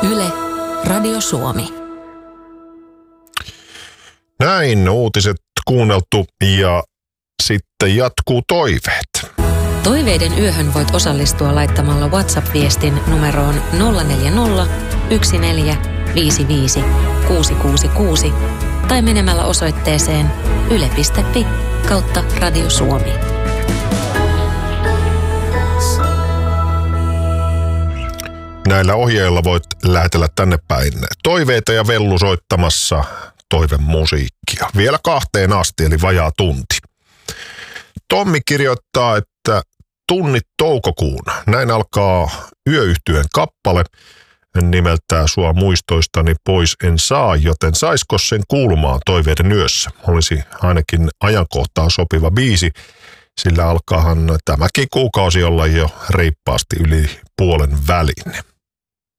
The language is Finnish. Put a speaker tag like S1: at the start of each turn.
S1: Yle, Radio Suomi.
S2: Näin, uutiset kuunneltu ja sitten jatkuu toiveet.
S1: Toiveiden yöhön voit osallistua laittamalla WhatsApp-viestin numeroon 040 1455 666 tai menemällä osoitteeseen yle.fi/Radio Suomi.
S2: Näillä ohjeilla voit lähetellä tänne päin toiveita ja Vellu soittamassa toivemusiikkia. Vielä 2 asti, eli vajaa tunti. Tommi kirjoittaa, että tunnit toukokuuna. Näin alkaa Yöyhtyeen kappale. Nimeltään Sua muistoistani pois en saa, joten saisko sen kuulumaan toiveiden yössä? Olisi ainakin ajankohtaan sopiva biisi, sillä alkaahan tämäkin kuukausi olla jo reippaasti yli puolen välin.